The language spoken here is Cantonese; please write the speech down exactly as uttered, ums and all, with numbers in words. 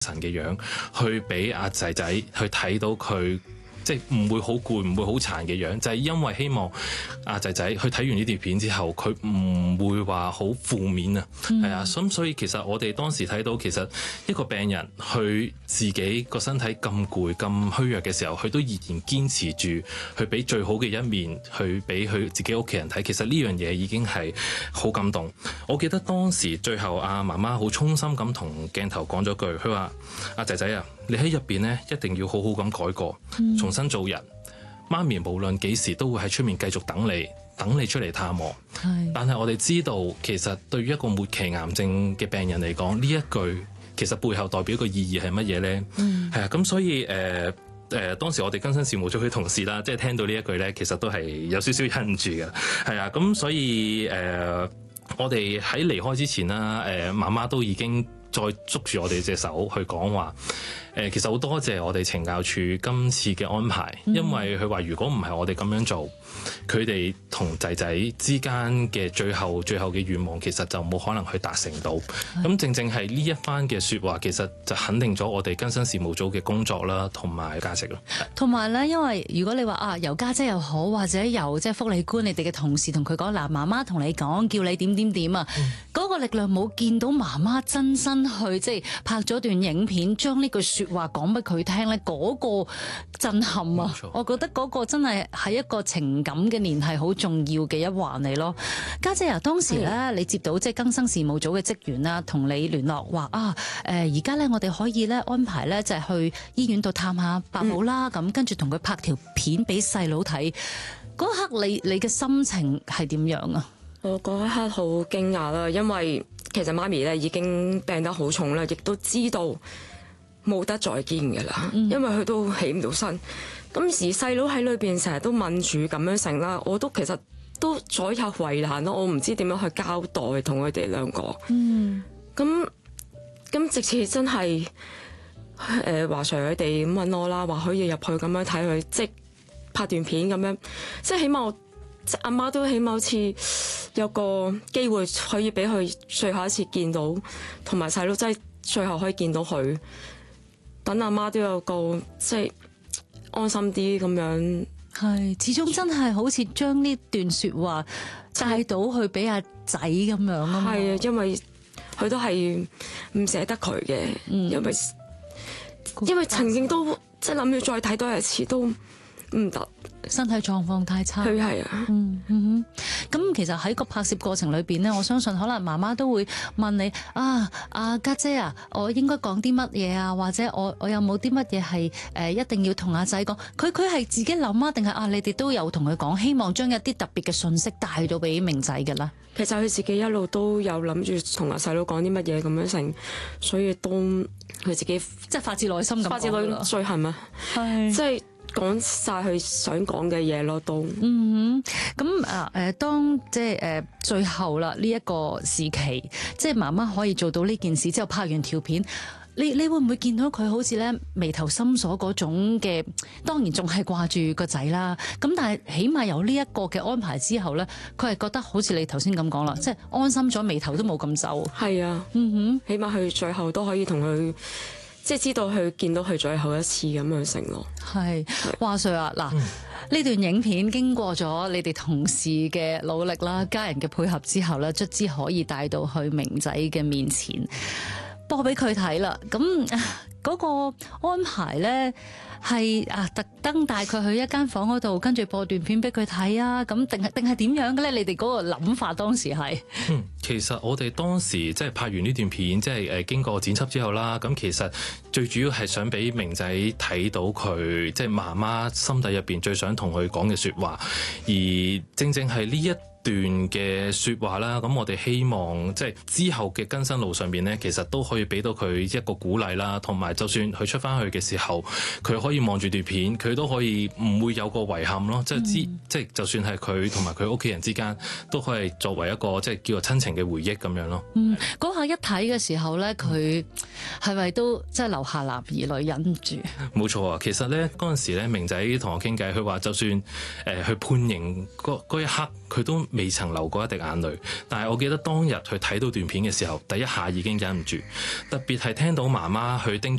神嘅樣，去俾阿仔仔去睇到佢。即係唔會好攰，唔會好殘嘅樣，就係、是、因為希望阿仔仔去睇完呢條片之後，佢唔會話好負面啊，係、嗯、啊，咁所以其實我哋當時睇到，其實一個病人佢自己個身體咁攰、咁虛弱嘅時候，佢都依然堅持住去俾最好嘅一面，去俾佢自己屋企人睇。其實呢樣嘢已經係好感動。我記得當時最後阿媽媽好衷心咁同鏡頭講咗句，佢話：阿仔仔啊，你喺入邊咧一定要好好咁改過。嗯重新做人，媽咪無論幾時都會喺出面繼續等你，等你出嚟探我。係，但係我哋知道，其實對於一個末期癌症嘅病人嚟講，呢一句其實背後代表個意義係乜嘢咧？嗯，係啊，咁所以誒誒、呃呃，當時我哋更新事務組嘅同事啦，即係聽到呢一句咧，其實都係有少少忍住嘅。係啊，咁所以誒、呃，我哋喺離開之前啦，誒、呃，媽媽都已經再捉住我哋隻手去講話。誒，其實好多謝我哋懲教處今次嘅安排，嗯、因為佢話如果唔係我哋咁樣做，佢哋同仔仔之間嘅最後最後嘅願望，其實就冇可能去達成到。咁正正係呢一番嘅説話，其實就肯定咗我哋更新事務組嘅工作啦，同埋價值咯。 同埋咧，因為如果你話啊，由家姐又好，或者由即係福利官你哋嘅同事同佢講，嗱，媽媽同你講，叫你點點點啊，嗰、嗯、個力量冇見到媽媽真身去即係拍咗段影片，將呢句説話講俾佢聽咧，嗰、嗰個震撼啊！我覺得嗰個真係係一個情感嘅聯繫好重要嘅一環嚟咯。家姐啊，當時咧、嗯、你接到即係更生事務組嘅職員啦，同你聯絡話啊，誒而家咧我哋可以咧安排咧就係去醫院度探下伯母啦，咁、嗯、跟住同佢拍條片俾細佬睇。嗰刻你你嘅心情係點樣啊？ 我嗰一刻好驚訝啦，因為其實媽咪咧已經病得好重啦，亦都知道冇得再見嘅啦，因為佢都起唔到身。咁而細佬喺裏邊成日都問住咁樣成啦，我都其實都左右為難咯，我唔知點樣去交代同佢哋兩個。嗯，咁咁直至真係誒華 Sir 佢哋咁問我啦，話可以入去咁樣睇佢，即係拍段片咁樣，即係起碼我即阿媽都起碼好似有個機會可以俾佢最後一次見到，同埋細佬真係最後可以見到佢。等阿媽都有個即係安心啲咁樣， 係始終真係好似將呢段説話帶到去俾阿仔咁樣啊嘛。係啊， 因為佢都係唔捨得佢嘅，嗯，因為因為曾經都即係諗住再睇多一次都唔得。 身體狀況太差， 佢係啊， 嗯嗯哼。咁其實喺個拍攝過程裏邊咧，我相信可能媽媽都會問你啊，阿家姐啊，我應該講啲乜嘢啊？或者我我有冇啲乜嘢係誒一定要同阿仔講？佢佢係自己諗啊，定係啊你哋都有同佢講，希望將一啲特別嘅信息帶到俾明仔嘅啦。 其實佢自己一路都有諗住同阿細佬講啲乜嘢咁樣成，所以都佢自己即係發自內心咁， 發自內心最恨啊，係即係。講晒佢想講嘅嘢咯，都嗯咁啊誒，當即係誒最後啦呢一個時期，即係媽媽可以做到呢件事之後，拍完條片，你你會唔會見到佢好似咧眉頭深鎖嗰種嘅？當然仲係掛住個仔啦，咁但係起碼有呢一個嘅安排之後咧，佢係覺得好似你頭先咁講啦，即係安心咗，眉頭都冇咁皺。係啊， 嗯哼， 起碼佢最後都可以同佢。即係知道佢見到佢最後一次咁樣承諾。係華 Sir 啊，嗱呢、嗯、段影片經過咗你哋同事嘅努力啦，家人嘅配合之後咧，卒之可以帶到去明仔嘅面前播俾佢睇啦。咁嗰個安排咧係啊，特登帶佢去一間房嗰度，跟住播段片俾佢睇啊。咁定係定係點樣嘅咧？你哋嗰個諗法當時係？ 嗯，其實我哋當時即係拍完呢段片，即係誒經過剪輯之後啦。咁其實最主要係想俾明仔睇到佢即係媽媽心底入邊最想同佢講嘅説話，而正正係呢一段嘅説話啦，咁我哋希望即係之後嘅更新路上面咧，其實都可以俾到佢一個鼓勵啦，同埋就算佢出翻去嘅時候，佢可可以望住段片，佢都可以唔會有個遺憾咯。即係知， 嗯、 即係就算係佢同埋佢屋企人之間，都可以作為一個即係叫做親情嘅回憶咁樣咯。 嗯，嗰下一睇嘅時候咧，佢係咪都即係流下男兒淚，忍唔住？ 冇錯啊！其實咧嗰陣時咧，明仔同我傾偈，佢話就算誒、呃、去判刑嗰嗰一刻，佢都未曾流過一滴眼淚。但係我記得當日去睇到段片嘅時候，第一下已經忍唔住，特別係聽到媽媽去叮囑